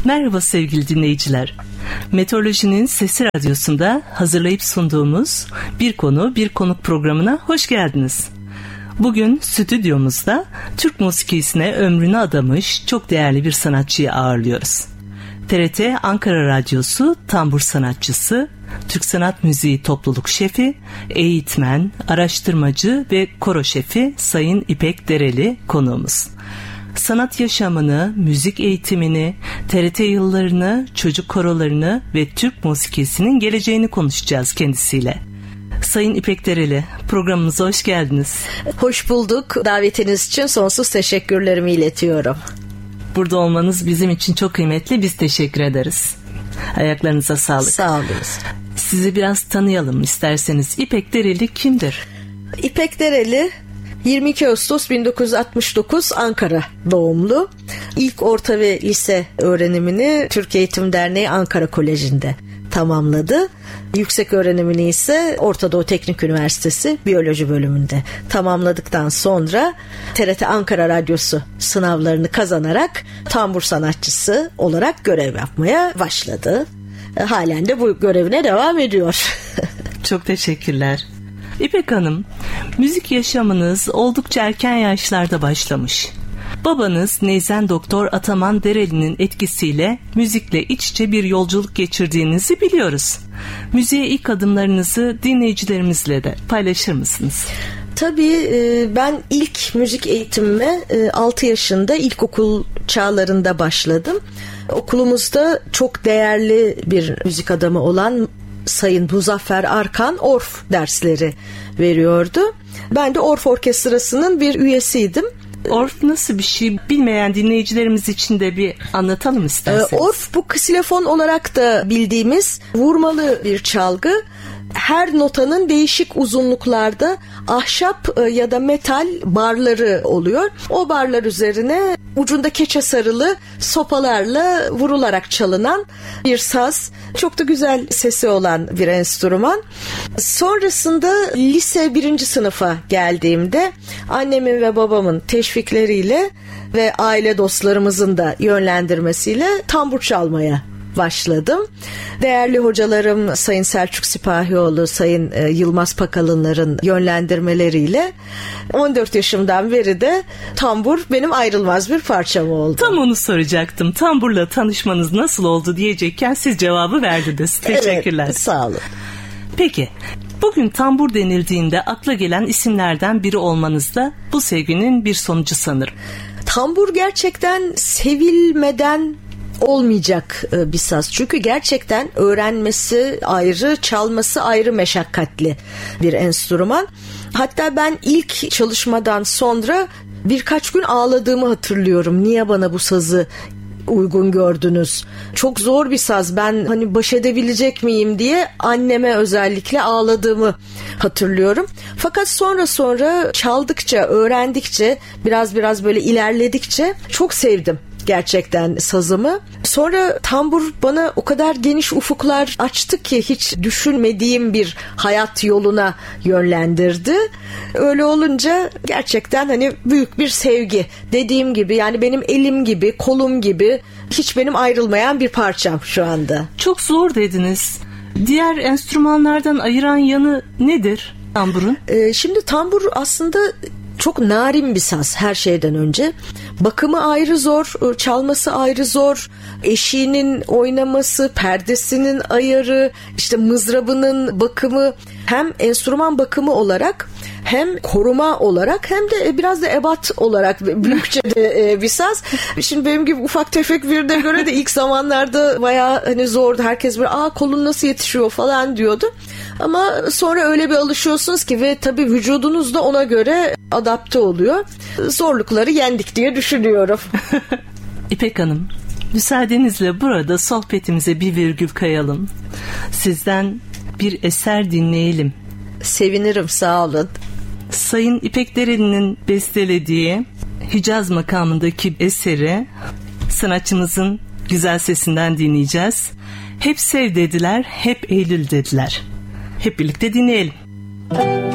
Merhaba sevgili dinleyiciler. Meteorolojinin Sesi Radyosu'nda hazırlayıp sunduğumuz Bir Konu Bir Konuk programına hoş geldiniz. Bugün stüdyomuzda Türk musikisine ömrünü adamış çok değerli bir sanatçıyı ağırlıyoruz. TRT Ankara Radyosu tambur sanatçısı, Türk Sanat Müziği Topluluk Şefi, eğitmen, araştırmacı ve koro şefi Sayın İpek Dereli konuğumuz. Sanat yaşamını, müzik eğitimini, TRT yıllarını, çocuk korolarını ve Türk musikisinin geleceğini konuşacağız kendisiyle. Sayın İpek Dereli, programımıza hoş geldiniz. Hoş bulduk. Davetiniz için sonsuz teşekkürlerimi iletiyorum. Burada olmanız bizim için çok kıymetli. Biz teşekkür ederiz. Ayaklarınıza sağlık. Sağ olun. Sizi biraz tanıyalım isterseniz. İpek Dereli kimdir? İpek Dereli 22 Ağustos 1969 Ankara doğumlu. İlk orta ve lise öğrenimini Türk Eğitim Derneği Ankara Koleji'nde tamamladı. Yüksek öğrenimini ise Orta Doğu Teknik Üniversitesi Biyoloji bölümünde tamamladıktan sonra TRT Ankara Radyosu sınavlarını kazanarak tambur sanatçısı olarak görev yapmaya başladı. Halen de bu görevine devam ediyor. Çok teşekkürler. İpek Hanım, müzik yaşamınız oldukça erken yaşlarda başlamış. Babanız Neyzen Doktor Ataman Dereli'nin etkisiyle müzikle iç içe bir yolculuk geçirdiğinizi biliyoruz. Müziğe ilk adımlarınızı dinleyicilerimizle de paylaşır mısınız? Tabii ben ilk müzik eğitimime 6 yaşında ilkokul çağlarında başladım. Okulumuzda çok değerli bir müzik adamı olan Sayın Muzaffer Arkan Orf dersleri veriyordu. Ben de Orf Orkestrası'nın bir üyesiydim. Orf nasıl bir şey, bilmeyen dinleyicilerimiz için de bir anlatalım isterseniz. Orf bu ksilofon olarak da bildiğimiz vurmalı bir çalgı. Her notanın değişik uzunluklarda ahşap ya da metal barları oluyor. O barlar üzerine ucunda keçe sarılı sopalarla vurularak çalınan bir saz. Çok da güzel sesi olan bir enstrüman. Sonrasında lise 1. sınıfa geldiğimde annemin ve babamın teşvikleriyle ve aile dostlarımızın da yönlendirmesiyle tambur çalmaya başladım. Değerli hocalarım Sayın Selçuk Sipahioğlu, Sayın Yılmaz Pakalınlar'ın yönlendirmeleriyle 14 yaşımdan beri de tambur benim ayrılmaz bir parçam oldu. Tam onu soracaktım. Tamburla tanışmanız nasıl oldu diyecekken siz cevabı verdiniz. Teşekkürler. Evet, sağ olun. Peki, bugün tambur denildiğinde akla gelen isimlerden biri olmanız da bu sevginin bir sonucu sanırım. Tambur gerçekten sevilmeden olmayacak bir saz. Çünkü gerçekten öğrenmesi ayrı, çalması ayrı meşakkatli bir enstrüman. Hatta ben ilk çalışmadan sonra birkaç gün ağladığımı hatırlıyorum. Niye bana bu sazı uygun gördünüz? Çok zor bir saz. Ben hani baş edebilecek miyim diye anneme özellikle ağladığımı hatırlıyorum. Fakat sonra çaldıkça, öğrendikçe, biraz böyle ilerledikçe çok sevdim gerçekten sazımı. Sonra tambur bana o kadar geniş ufuklar açtı ki hiç düşünmediğim bir hayat yoluna yönlendirdi. Öyle olunca gerçekten hani büyük bir sevgi. Dediğim gibi yani benim elim gibi, kolum gibi hiç benim ayrılmayan bir parçam şu anda. Çok zor dediniz. Diğer enstrümanlardan ayıran yanı nedir tamburun? Şimdi tambur aslında çok narin bir saz her şeyden önce. Bakımı ayrı zor, çalması ayrı zor, eşiğinin oynaması, perdesinin ayarı, işte mızrabının bakımı, hem enstrüman bakımı olarak hem koruma olarak hem de biraz da ebat olarak büyükçe de bir saz. Şimdi benim gibi ufak tefek birine göre de ilk zamanlarda bayağı hani zordu. Herkes böyle kolun nasıl yetişiyor falan diyordu. Ama sonra öyle bir alışıyorsunuz ki ve tabii vücudunuz da ona göre adapte oluyor. Zorlukları yendik diye düşünüyorum. İpek Hanım, müsaadenizle burada sohbetimize bir virgül kayalım. Sizden bir eser dinleyelim. Sevinirim, sağ olun. Sayın İpek Dereli'nin bestelediği Hicaz makamındaki eseri sanatçımızın güzel sesinden dinleyeceğiz. Hep sev dediler, hep Eylül dediler. Hep birlikte dinleyelim.